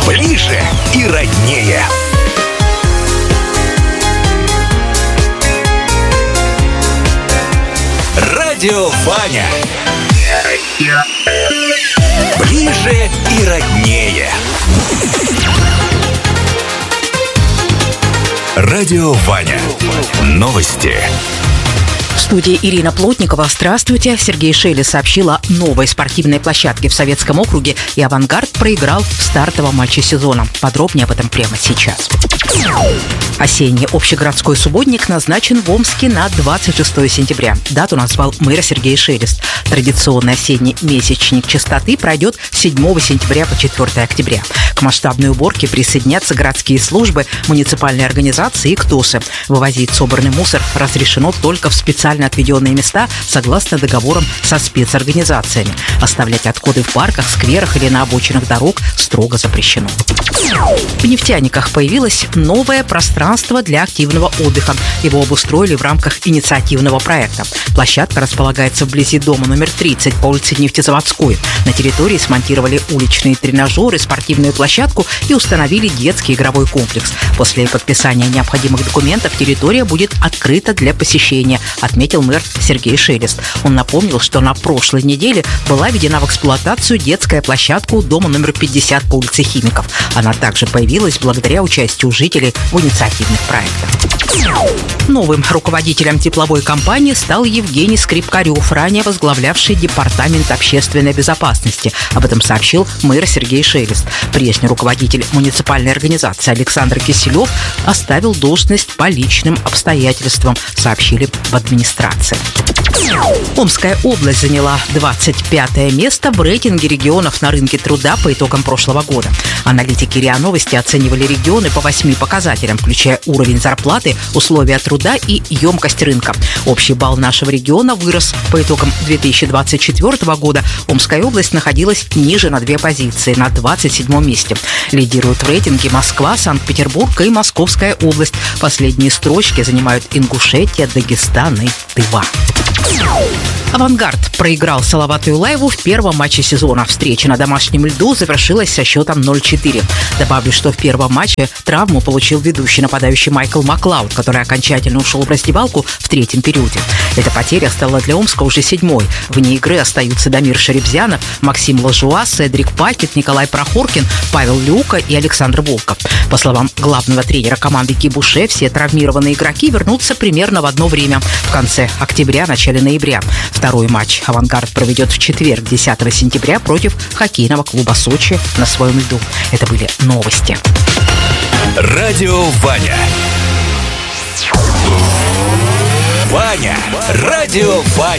ближе и роднее. Радио Ваня. Ближе и роднее. Радио Ваня. Новости. В студии Ирина Плотникова. Здравствуйте. Сергей Шелест сообщил о новой спортивной площадке в Советском округе, и «Авангард» проиграл в стартовом матче сезона. Подробнее об этом прямо сейчас. Осенний общегородской субботник назначен в Омске на 26 сентября. Дату назвал мэр Сергей Шелест. Традиционный осенний месячник чистоты пройдет с 7 сентября по 4 октября. К масштабной уборке присоединятся городские службы, муниципальные организации и КТОСы. Вывозить собранный мусор разрешено только в специально отведенные места согласно договорам со спецорганизациями. Оставлять отходы в парках, скверах или на обочинах дорог строго запрещено. В Нефтяниках появилось новое пространство для активного отдыха. Его обустроили в рамках инициативного проекта. Площадка располагается вблизи дома номер 30 по улице Нефтезаводской. На территории смонтировали уличные тренажеры, спортивную площадку и установили детский игровой комплекс. После подписания необходимых документов территория будет открыта для посещения, отметил мэр Сергей Шелест. Он напомнил, что на прошлой неделе была введена в эксплуатацию детская площадка у дома номер 50 по улице Химиков. Она также появилась благодаря участию жителей в инициативных проектах. Новым руководителем тепловой компании стал Евгений Скрипкарев, ранее возглавлявший Департамент общественной безопасности. Об этом сообщил мэр Сергей Шелест. Прежний руководитель муниципальной организации Александр Киселев оставил должность по личным обстоятельствам, сообщили в администрации. Омская область заняла 25 место в рейтинге регионов на рынке труда по итогам прошлого года. Аналитики РИА Новости оценивали регионы по 8 показателям, включая уровень зарплаты, условия труда и емкость рынка. Общий балл нашего региона вырос. По итогам 2024 года Омская область находилась ниже на 2 позиции, на 27 месте. Лидируют в рейтинге Москва, Санкт-Петербург и Московская область. Последние строчки занимают Ингушетия, Дагестан и Тыва. «Авангард» проиграл Салавату Юлаеву в первом матче сезона. Встреча на домашнем льду завершилась со счетом 0-4. Добавлю, что в первом матче травму получил ведущий нападающий Майкл Маклауд, который окончательно ушел в раздевалку в третьем периоде. Эта потеря стала для Омска уже 7-й. Вне игры остаются Дамир Шарибзянов, Максим Лажуа, Седрик Пакет, Николай Прохоркин, Павел Люка и Александр Волков. По словам главного тренера команды Кибуше, все травмированные игроки вернутся примерно в одно время, в конце октября, начале ноября. Второй матч «Авангард» проведет в четверг, 10 сентября, против хоккейного клуба «Сочи» на своем льду. Это были новости. Радио Ваня. Ваня. Радио Ваня.